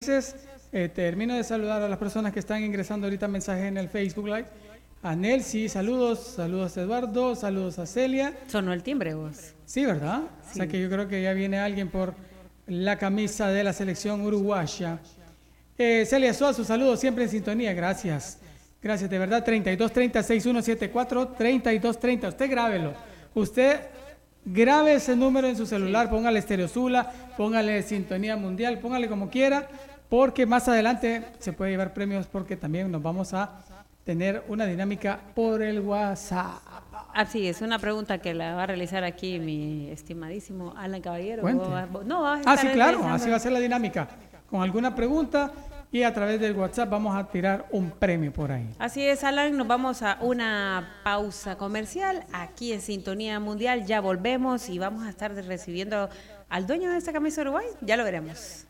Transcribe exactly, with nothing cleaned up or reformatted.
felices. Eh, termino de saludar a las personas que están ingresando ahorita mensajes en el Facebook Live. A Nelsi, saludos, saludos a Eduardo, saludos a Celia. Sonó el timbre vos. Sí, ¿verdad? Sí. O sea que yo creo que ya viene alguien por la camisa de la selección uruguaya. Eh, Celia Suazo, saludos, siempre en sintonía, gracias. Gracias, de verdad, treinta y dos treinta, sesenta y uno setenta y cuatro, treinta y dos treinta. Usted grábelo. Usted grabe ese número en su celular, sí. Póngale Estereosula, póngale Sintonía Mundial, póngale como quiera, porque más adelante se puede llevar premios porque también nos vamos a tener una dinámica por el WhatsApp. Así es, una pregunta que la va a realizar aquí mi estimadísimo Alan Caballero. ¿Vos vas, vos, no, vas a ah, estar sí, claro, realizando... así va a ser la dinámica. Con alguna pregunta y a través del WhatsApp vamos a tirar un premio por ahí. Así es, Alan, nos vamos a una pausa comercial aquí en Sintonía Mundial. Ya volvemos y vamos a estar recibiendo al dueño de esta camisa Uruguay. Ya lo veremos.